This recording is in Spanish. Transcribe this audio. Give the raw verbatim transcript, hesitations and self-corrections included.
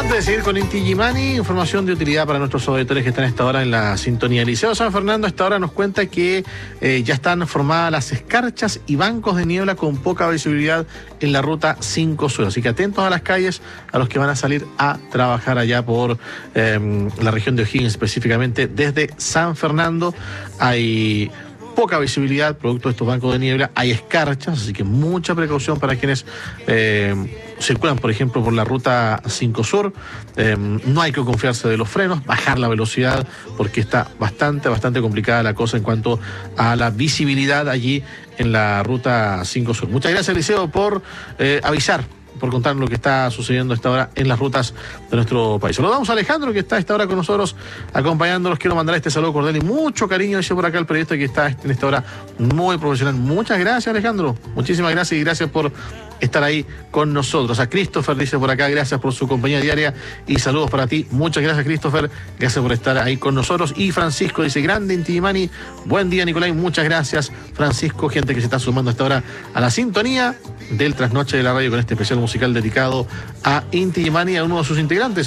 Antes de seguir con Inti Illimani, información de utilidad para nuestros auditores que están a esta hora en la sintonía. El Liceo San Fernando a esta hora nos cuenta que eh, ya están formadas las escarchas y bancos de niebla con poca visibilidad en la ruta cinco Sur. Así que atentos a las calles, a los que van a salir a trabajar allá por eh, la región de O'Higgins, específicamente desde San Fernando. Hay poca visibilidad producto de estos bancos de niebla, hay escarchas, así que mucha precaución para quienes eh, circulan, por ejemplo, por la ruta cinco Sur. Eh, no hay que confiarse de los frenos, bajar la velocidad, porque está bastante, bastante complicada la cosa en cuanto a la visibilidad allí en la ruta cinco Sur. Muchas gracias, Liceo, por eh, avisar, por contar lo que está sucediendo a esta hora en las rutas de nuestro país. Saludamos a Alejandro, que está a esta hora con nosotros acompañándonos. Quiero mandar este saludo cordial y mucho cariño, dice por acá el periodista que está en esta hora muy profesional. Muchas gracias, Alejandro. Muchísimas gracias y gracias por estar ahí con nosotros. A Christopher dice por acá, gracias por su compañía diaria y saludos para ti. Muchas gracias, Christopher. Gracias por estar ahí con nosotros. Y Francisco dice, grande Inti Illimani. Buen día, Nicolai. Muchas gracias, Francisco. Gente que se está sumando a esta hora a la sintonía del Trasnoche de la Radio con este especial musical dedicado a Inti Illimani, a uno de sus integrantes.